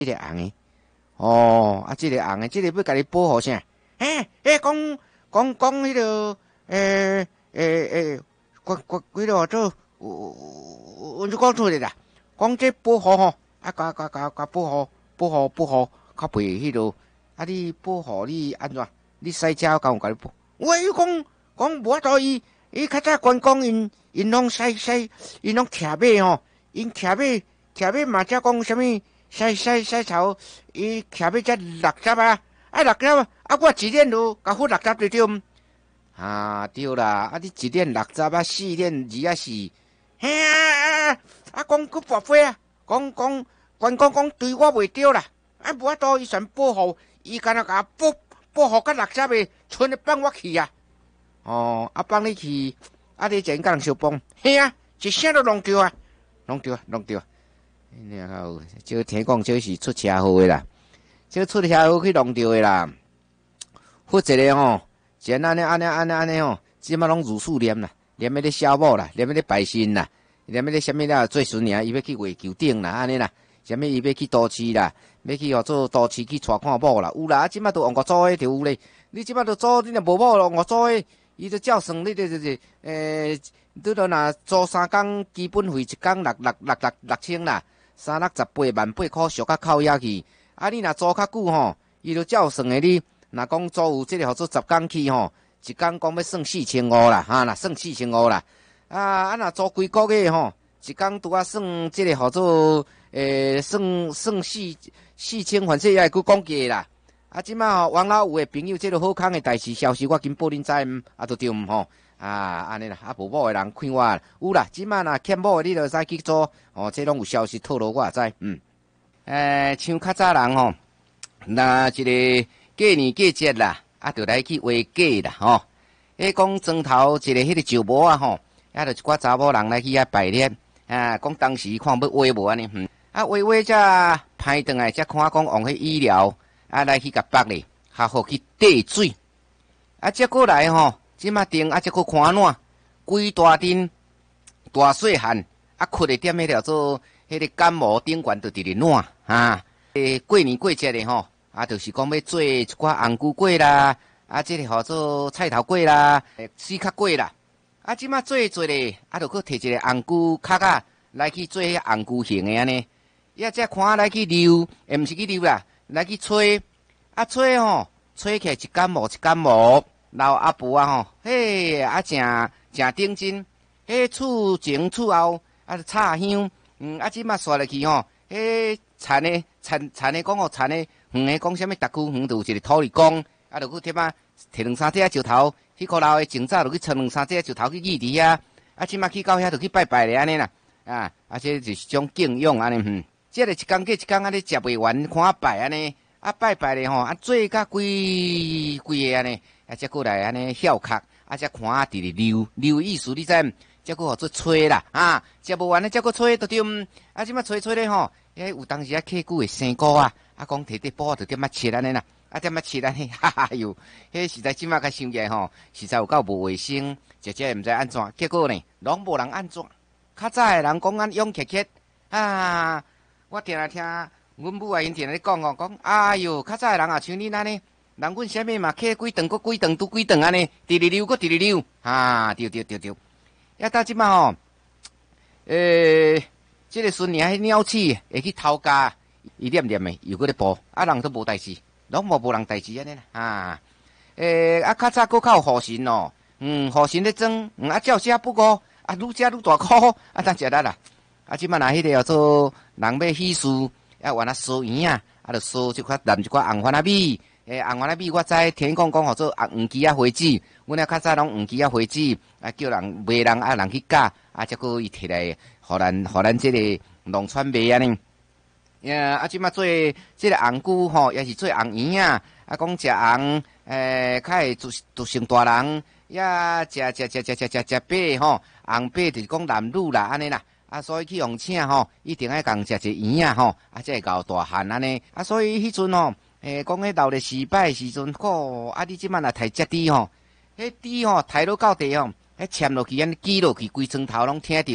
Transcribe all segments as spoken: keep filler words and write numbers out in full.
这个红的，哦，啊，这个红的，这个要甲你保护啥？嘿，嘿，讲讲讲迄个，诶诶诶，关关几落做，我我就讲出来啦。讲这保护吼，啊，甲甲甲甲保护保护保护，较袂迄落，啊，你保护你安怎？你驶车敢有甲你保？我伊讲讲无法度伊。伊较早关公因因拢使使，因拢骑马吼，因骑马骑马嘛则讲啥物使使使草，伊骑马则六十啊，啊六十啊，啊我一年就甲付六十对对，啊对啦，啊你一年六十啊，四年二啊四，嘿啊啊啊讲去跋飞啊，讲讲关公讲对我袂对啦，啊无法度伊想保护，伊干那甲保保护到六十个，剩的放我去啊。哦，啊，放你去，啊，你前甲人相帮，嘿啊，一声都弄着啊，弄着啊，弄着啊。你看，这听讲这是出车祸的啦，这出车祸去弄着的啦。负责的吼，前安尼安尼安尼安尼吼，即马拢如数念啦，念迄个小某啦，念迄个拜神啦，念迄个什么啦，做孙尔，伊要去月球顶啦，安尼啦，什么伊要去都市啦，要去哦做都市去带看某啦，有啦，啊，即马都用个做诶，就有咧，你即马都做，你若无某用个做诶。伊就照算，你这这这，诶，拄着若租三工基本费一工六六六六六千啦，三六十八万八箍，俗甲扣遐去。啊，你若租较久吼，伊就照算诶。你若讲租有即个号做十工去吼，一工讲要算四千五啦，哈，若算四千五啦。啊啊，若租几个月吼，一工拄啊算即个号做，诶，算算四四千，反正也会去讲价啦。啊，即马吼，王老有诶朋友，即个好康诶代志消息，我紧报恁知毋？啊，都对毋吼？啊，安尼啦，啊，无某诶人看我有啦，即马若欠某诶，你著使去做哦，即拢有消息透露，我也知。嗯，诶，像较早人吼，若一个过年过节啦，啊，著来去画假啦，吼。迄讲庄头一个迄个石磨啊，吼，啊，著一寡查某人来去遐拜年，啊，讲当时看要画无安尼，嗯，啊，画画则歹转来，则看讲用迄医疗。啊，来去甲绑咧，还好去滴水。啊，接过来吼，即马顶啊，接过看烂，规大阵大细汉，啊，哭咧点迄条做迄个感冒顶悬，就伫咧烂啊。诶，过年过节咧吼，啊，就是讲要做一寡红菇粿啦，啊，即个号做菜头粿啦，四壳粿啦。啊，即马做做咧，啊，就去摕一个红菇壳啊，来去做迄红菇形诶安尼。呀，则看来去溜，诶，毋是去溜啦。来去吹，啊吹吼，吹起来一感冒一感冒，老阿婆啊吼，嘿啊正正顶真，迄厝前厝后啊插香，嗯啊即马刷落去吼，迄田诶田田诶讲吼田诶，远诶讲啥物？特区远就有一个土地公，啊就去贴啊摕两三只石头，迄个老诶前早就去藏两三只石头去立伫遐，啊即马去到遐就去拜拜咧安尼啦，啊啊这就是种敬仰安尼哼。即个一工过一工安尼食袂完，看拜安尼，啊拜拜咧吼，啊做甲规规个安尼，啊则过来安尼翘壳，啊则看啊伫咧溜溜意思你知毋？则过互做吹啦，啊食无完咧则过吹着对，啊即摆吹吹咧吼，迄有当时啊客久诶生果啊，啊讲摕啲煲着点仔切安尼啦，啊点仔切安尼，哈哈哟，迄实在即摆甲想起来吼，实在有够无卫生，食食毋知安怎，结果呢，拢无人安怎，较早诶人讲安勇克克啊。我定来听，阮母啊因定来讲哦，讲哎哟，较早诶人也像恁安尼，人阮啥物嘛，客几顿，搁几顿，拄几顿安尼，直直溜，搁直直溜，啊，对对对对。呀，到即摆吼，诶，即个孙儿迄鸟鼠会去偷家，伊念念诶，又搁咧播，啊，人都无代志，拢无无人代志安尼啦，啊，诶，啊，较早搁较有护神哦，嗯，护神咧装，嗯，啊，照写不过，啊，愈写愈大箍，啊，当食力啦。啊，即摆若迄个叫做人要喜事，啊，原来烧圆啊，啊，着烧即块淋一块红番仔米，诶，红番仔米我知，听讲讲号做红黄鸡啊花子，阮遐较早拢黄鸡啊花子，啊，叫人卖人啊人去教，啊，则个伊摕来，互咱互咱即个农村卖安尼。呀，啊，即摆做即个红菇吼，也是做红圆啊，啊，讲食红，诶，较会做做成大人，呀，食食食食食食食饱吼，红饱就是讲男女啦，安尼啦。啊，所以去用请吼，一定爱共食一圆啊吼，啊，才会搞大汉安尼。啊，所以迄阵吼，诶，讲迄闹热失败时阵，吼，啊，你即摆若抬只猪吼，迄猪吼抬落到地吼，迄潜落去安尼挤落去，规床头拢听着，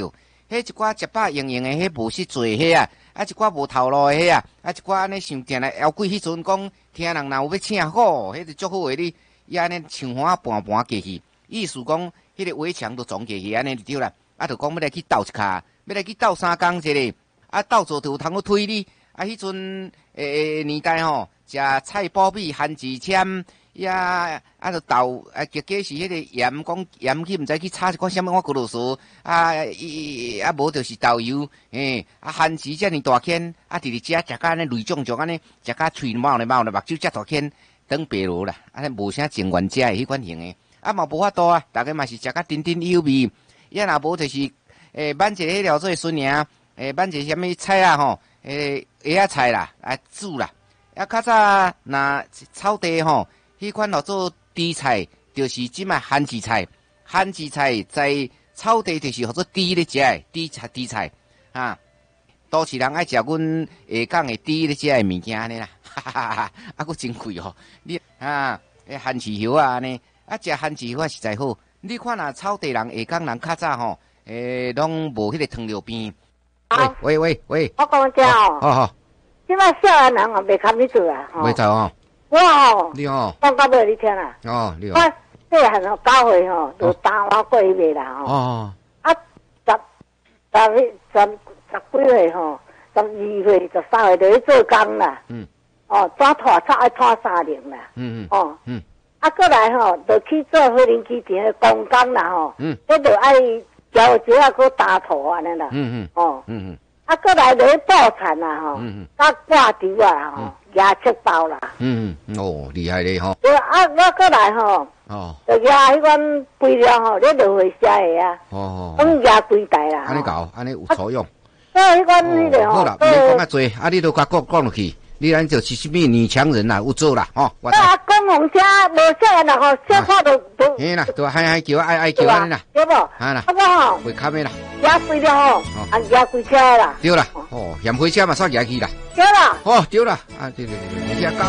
迄一寡食饱盈盈的，迄无识做迄啊，啊一寡无头路的迄啊，啊一寡安尼想定来妖怪迄阵讲，听人若有要请好，迄就足好诶，你伊安尼唱花盘盘过去，意思讲，迄个围墙都撞过去，安尼就对啦。啊，就讲要来去斗一下，要来去斗三工一个，啊斗做就有通去推你。啊，迄阵诶年代吼，食菜脯米、番薯签。呀，啊，就豆啊，结果是迄个盐，讲盐去，毋知去炒一款什么，我咕噜素啊，伊啊无就是豆油，诶，啊，番薯遮尔大片，啊，直直食食甲安尼泪肿肿安尼，食甲喙冒咧冒咧，目睭遮大片，长白落啦，安尼无啥情愿食诶迄款型诶，啊嘛无法度啊，逐个嘛是食甲甜甜有味，呀若无就是诶，焖一个迄条做笋尔，诶，焖一个什么菜啊吼，诶，叶仔菜啦，啊煮啦，啊较早若草地吼。迄款叫做地菜，就是即卖番薯菜。番薯菜在草地就是叫做地咧食诶，地菜地菜啊。都市人爱食阮下港诶地咧食诶物件安尼啦，哈哈哈哈，啊，佫真贵吼。你啊，诶番薯叶啊安尼，啊食番薯叶啊实在好。你看若草地人下港人较早吼，诶，拢无迄个糖尿病。喂喂喂喂， 我讲者哦， 好好， 即摆少年人哦，袂堪你做啊， 袂走哦。 我吼， 你好， 讲到尾你听啦。 哦，你好。 我细汉吼九岁吼，就打我过去卖啦吼。 哦。 啊，十十十十几岁吼，十二岁、十三岁就去做工啦。嗯。哦，抓拖车爱拖三轮啦。嗯嗯。哦。嗯。啊，过来吼，就去做火轮机店的工工啦吼。嗯。迄就爱交钱啊，搁打拖安尼啦。嗯嗯。哦。嗯嗯。啊，过来就去报产啦吼。嗯嗯。啊，挂丢啊吼。牙切包啦， 嗯嗯，哦，厉害咧吼。 对啊，我过来吼，哦，就牙迄款肥料吼，你就会写的啊。哦，讲牙几袋啦。 安尼搞，安尼有作用。 所以迄款迄个吼， 好啦，别讲啊多，啊你都甲讲讲落去，你咱就是什么女强人啦，有做啦，吼。 啊，公红车无写啦吼，写话都都。 嘿啦，都嗨嗨叫，爱爱叫安尼啦。 对不？ 啊啦， 啊我吼， 会卡咩啦？ 牙肥料吼，啊牙几车啦。 对啦，哦，嫌火车嘛煞牙去啦。 对啦。 哦，对啦，啊对对对对，